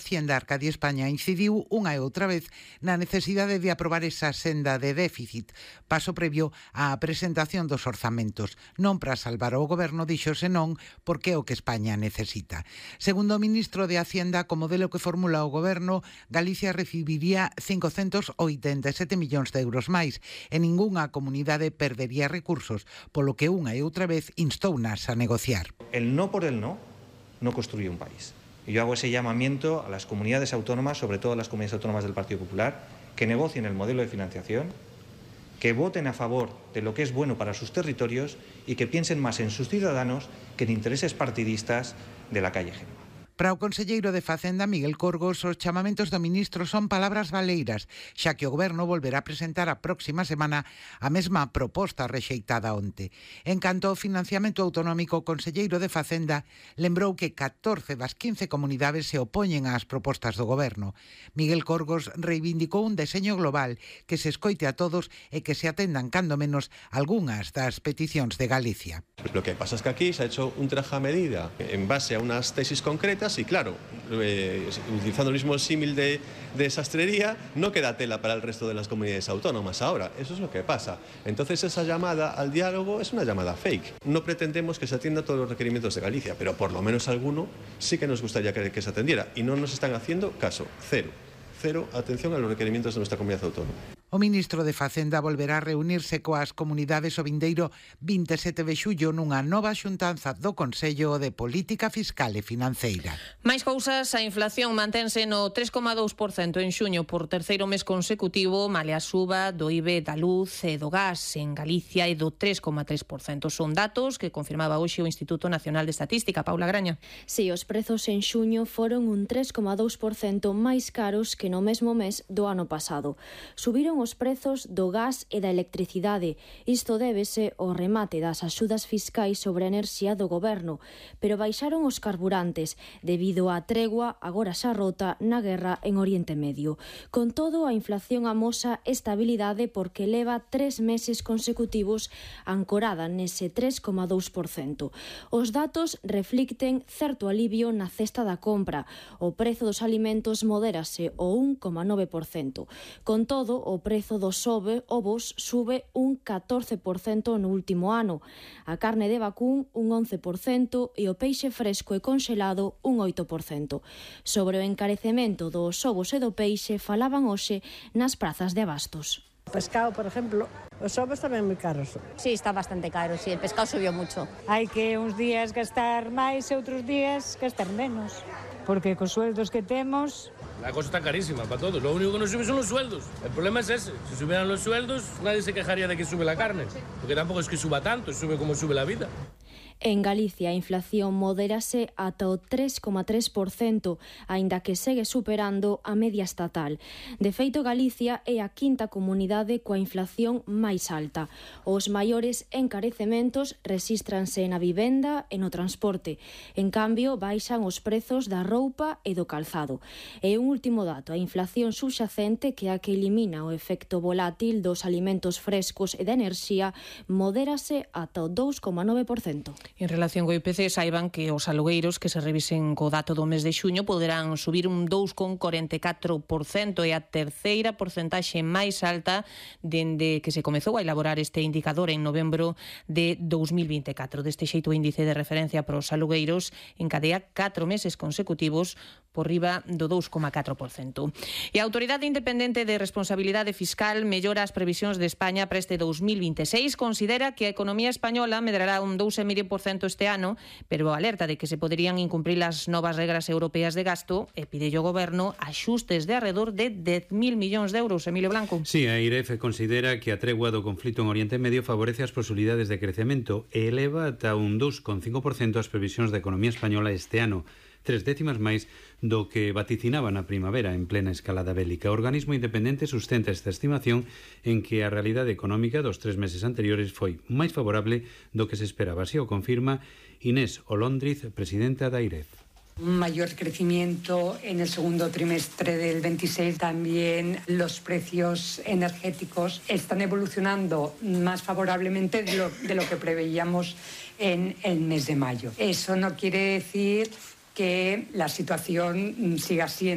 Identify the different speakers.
Speaker 1: Hacienda, Arcadia España, incidiu unha e outra vez na necesidade de aprobar esa senda de déficit, paso previo á presentación dos orzamentos, non para salvar o goberno, dixo senón porque é o que España necesita. Segundo o ministro de Hacienda, co modelo que formula o goberno, Galicia recibiría 587 millóns de euros máis e ningunha comunidade perdería recursos, polo que unha e outra vez instounas a negociar.
Speaker 2: El no por el no construye un país. Y yo hago ese llamamiento a las comunidades autónomas, sobre todo a las comunidades autónomas del Partido Popular, que negocien el modelo de financiación, que voten a favor de lo que es bueno para sus territorios y que piensen más en sus ciudadanos que en intereses partidistas de la calle Génova.
Speaker 1: Para o conselleiro de Facenda, Miguel Corgos, os chamamentos do ministro son palabras baleiras, xa que o goberno volverá a presentar a próxima semana a mesma proposta rexeitada onte. En canto ao financiamento autonómico, o conselleiro de Facenda lembrou que 14 das 15 comunidades se opoñen ás propostas do goberno. Miguel Corgos reivindicou un deseño global que se escoite a todos e que se atendan cando menos algunhas das peticións de Galicia.
Speaker 3: Lo que pasa es que aquí se ha hecho un traje a medida en base a unas tesis concretas y claro, utilizando el mismo símil de sastrería, no queda tela para el resto de las comunidades autónomas ahora. Eso es lo que pasa. Entonces esa llamada al diálogo es una llamada fake. No pretendemos que se atienda a todos los requerimientos de Galicia, pero por lo menos alguno sí que nos gustaría que se atendiera y no nos están haciendo caso. Cero atención a los requerimientos de nuestra comunidad autónoma.
Speaker 1: O ministro de Facenda volverá a reunirse coas comunidades o vindeiro 27 de xullo nunha nova xuntanza do Consello de Política Fiscal e Financeira.
Speaker 4: Máis cousas, a inflación mantense no 3,2% en xuño por terceiro mes consecutivo, malia a suba do IBE da luz e do gas en Galicia e do 3,3%. Son datos que confirmaba hoxe o Instituto Nacional de Estatística. Paula Graña.
Speaker 5: Si, os prezos en xuño foron un 3,2% máis caros que no mesmo mes do ano pasado. Subiron os prezos do gas e da electricidade. Isto débese ao remate das axudas fiscais sobre a enerxía do goberno, pero baixaron os carburantes debido á tregua agora xa rota na guerra en Oriente Medio. Con todo, a inflación amosa estabilidade porque leva 3 meses consecutivos ancorada nese 3,2%. Os datos reflicten certo alivio na cesta da compra. O prezo dos alimentos modérase o 1,9%. Con todo, o prezo dos ovos sube un 14% no último ano, a carne de vacún un 11% e o peixe fresco e conxelado un 8%. Sobre o encarecemento dos ovos e do peixe falaban hoxe nas prazas de abastos.
Speaker 6: O pescado, por ejemplo, os ovos tamén moi caros.
Speaker 7: Sí, está bastante caro, sí, el pescado subió mucho.
Speaker 8: Hai que uns días gastar máis e outros días gastar menos, porque cos sueldos que temos...
Speaker 9: La cosa está carísima para todos, lo único que no sube son los sueldos. El problema es ese, si subieran los sueldos nadie se quejaría de que sube la carne, porque tampoco es que suba tanto, sube como sube la vida.
Speaker 5: En Galicia a inflación modérase ata o 3,3%, aínda que segue superando a media estatal. De feito, Galicia é a quinta comunidade coa inflación máis alta. Os maiores encarecementos rexístranse na vivenda e no transporte. En cambio, baixan os prezos da roupa e do calzado. E un último dato, a inflación subxacente, que é a que elimina o efecto volátil dos alimentos frescos e da enerxía, modérase ata o 2,9%.
Speaker 4: En relación co IPC, saiban que os alugueiros que se revisen co dato do mes de xuño poderán subir un 2,44%, e a terceira porcentaxe máis alta dende que se comezou a elaborar este indicador en novembro de 2024. Deste xeito, o índice de referencia para os alugueiros encadea 4 meses consecutivos por riba do 2,4%. E a Autoridade Independente de Responsabilidade Fiscal mellora as previsións de España para este 2026. Considera que a economía española medrará un 2,5% este ano, pero alerta de que se poderían incumprir as novas regras europeas de gasto e pide ao goberno axustes de arredor de 10.000 millóns de euros. Emilio Blanco.
Speaker 10: Sí, a IREF considera que a tregua do conflito en Oriente Medio favorece as posibilidades de crecemento e eleva ata un 2,5% as previsións da economía española este ano, 3 décimas máis do que vaticinaba na primavera en plena escalada bélica. O organismo independente sustenta esta estimación en que a realidade económica dos 3 meses anteriores foi máis favorable do que se esperaba. Así o confirma Inés Olóndriz, presidenta da IREF.
Speaker 11: Un mayor crecimiento en el segundo trimestre del 26. También los precios energéticos están evolucionando más favorablemente de lo que preveíamos en el mes de mayo. Eso no quiere decir que la situación siga siendo